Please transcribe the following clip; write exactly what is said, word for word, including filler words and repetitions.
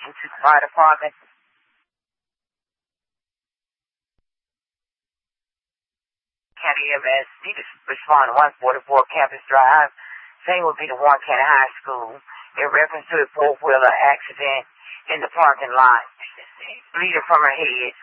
into the fire department. County M S need to respond to one forty-four Campus Drive. Same would be the Warren County High School in reference to a four-wheeler accident in the parking lot. Bleeding from her head.